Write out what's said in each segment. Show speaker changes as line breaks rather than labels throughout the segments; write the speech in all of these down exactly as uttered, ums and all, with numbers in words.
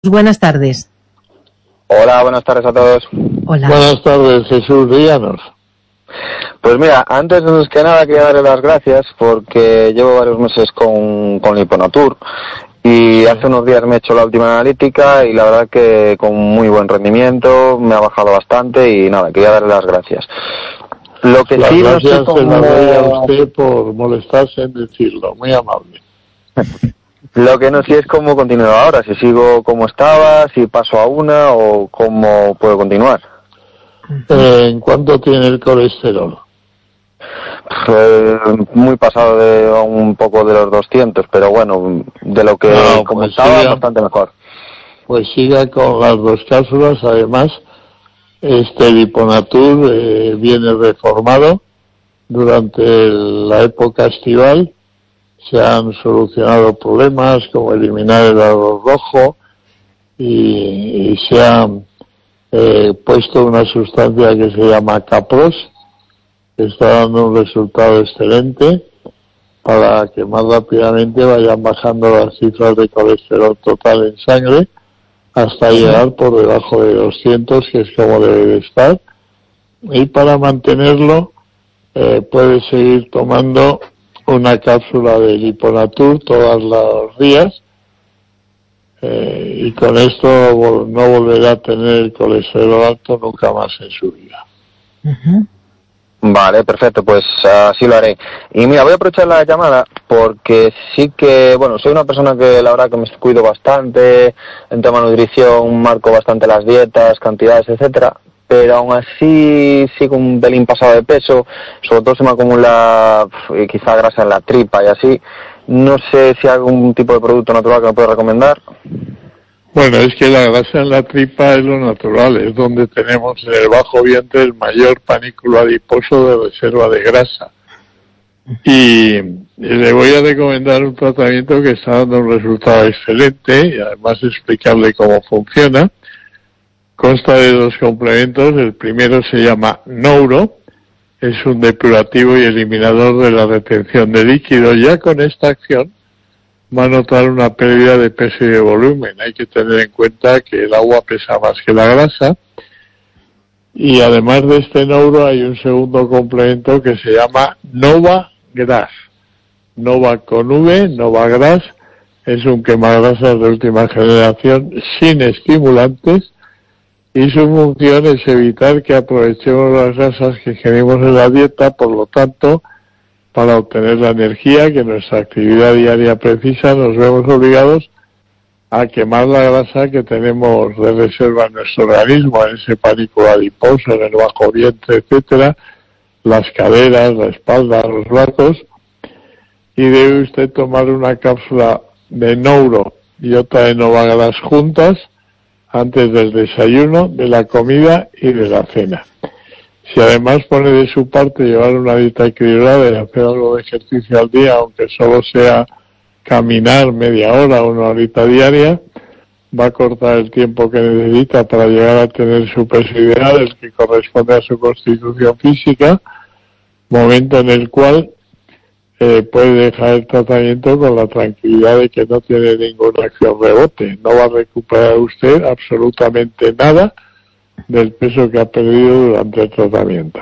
Buenas tardes.
Hola, buenas tardes a todos.
Hola.
Buenas tardes, Jesús, díganos.
Pues mira, antes que nada quería darle las gracias porque llevo varios meses con, con Liponatur y hace unos días me he hecho la última analítica y la verdad que con muy buen rendimiento, me ha bajado bastante y nada, quería darle las gracias. Lo que
las
sí
gracias
no sé cómo...
se las doy a usted por molestarse en decirlo, muy amable.
Lo que no sé es cómo continúo ahora, si sigo como estaba, si paso a una o cómo puedo continuar.
Eh, ¿En cuánto tiene el colesterol?
Eh, muy pasado de un poco de los doscientos, pero bueno, de lo que
No,
como
pues
estaba,
siga,
bastante mejor.
Pues siga con las dos cápsulas, además, este Liponatur eh, viene reformado durante el, la época estival. Se han solucionado problemas como eliminar el arroz rojo y, y se ha eh, puesto una sustancia que se llama Capros, que está dando un resultado excelente para que más rápidamente vayan bajando las cifras de colesterol total en sangre hasta llegar por debajo de doscientos, que es como debe de estar, y para mantenerlo eh, puede seguir tomando una cápsula de Liponatur todos los días eh, y con esto no volverá a tener el colesterol alto nunca más en su vida.
Uh-huh.
Vale, perfecto, pues así lo haré. Y mira, voy a aprovechar la llamada porque sí que, bueno, soy una persona que la verdad que me cuido bastante, en tema de nutrición, marco bastante las dietas, cantidades, etcétera, pero aún así sigo un pelín pasado de peso, sobre todo se me acumula pf, quizá grasa en la tripa y así. No sé si hay algún tipo de producto natural que me pueda recomendar.
Bueno, es que la grasa en la tripa es lo natural, es donde tenemos en el bajo vientre el mayor panículo adiposo de reserva de grasa. Y le voy a recomendar un tratamiento que está dando un resultado excelente y además explicarle cómo funciona. Consta de dos complementos. El primero se llama Nouro, es un depurativo y eliminador de la retención de líquido. Ya con esta acción va a notar una pérdida de peso y de volumen. Hay que tener en cuenta que el agua pesa más que la grasa. Y además de este Nouro hay un segundo complemento que se llama Nova Gras. Nova con V, Nova Gras, es un quemagrasas de última generación sin estimulantes. Y su función es evitar que aprovechemos las grasas que ingerimos en la dieta, por lo tanto, para obtener la energía que nuestra actividad diaria precisa, nos vemos obligados a quemar la grasa que tenemos de reserva en nuestro organismo, en ese panículo adiposo, en el bajo vientre, etcétera, las caderas, la espalda, los brazos, y debe usted tomar una cápsula de Nouro y otra de Novagras juntas antes del desayuno, de la comida y de la cena. Si además pone de su parte llevar una dieta equilibrada y hacer algo de ejercicio al día, aunque solo sea caminar media hora o una horita diaria, va a cortar el tiempo que necesita para llegar a tener su peso ideal, el que corresponde a su constitución física, momento en el cual Eh, puede dejar el tratamiento con la tranquilidad de que no tiene ninguna acción rebote. No va a recuperar usted absolutamente nada del peso que ha perdido durante el tratamiento.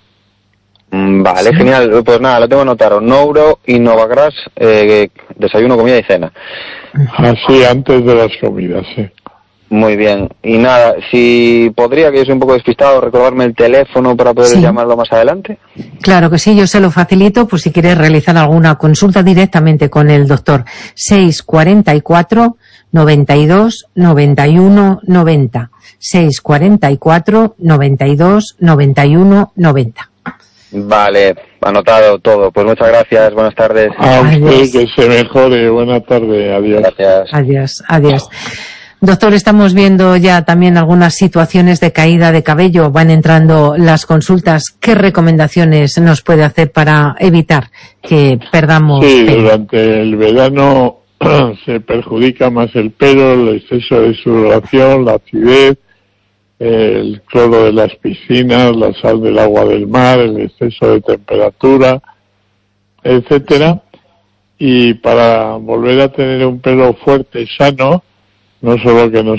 Vale, sí. Genial. Pues nada, lo tengo anotado. Nouro y Novagras, eh, desayuno, comida y cena.
Así, antes de las comidas, sí.
Muy bien. Y nada, si podría, que yo soy un poco despistado, recordarme el teléfono para poder sí. llamarlo más adelante.
Claro que sí, yo se lo facilito, pues si quieres realizar alguna consulta directamente con el doctor. seis cuarenta y cuatro, noventa y dos, noventa y uno, noventa. seis cuarenta y cuatro, noventa y dos, noventa y uno, noventa.
Vale, anotado todo. Pues muchas gracias, buenas tardes.
A usted que se mejore, buena tarde, adiós.
Gracias.
Adiós, adiós. Doctor, estamos viendo ya también algunas situaciones de caída de cabello. Van entrando las consultas. ¿Qué recomendaciones nos puede hacer para evitar que perdamos
Sí,
pelo?
Durante el verano se perjudica más el pelo, el exceso de sudoración, la acidez, el cloro de las piscinas, la sal del agua del mar, el exceso de temperatura, etcétera. Y para volver a tener un pelo fuerte, sano, no solo que no